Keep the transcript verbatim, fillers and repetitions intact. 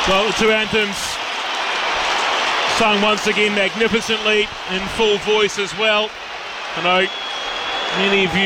Well, the two anthems sung once again magnificently in full voice as well. I know many of you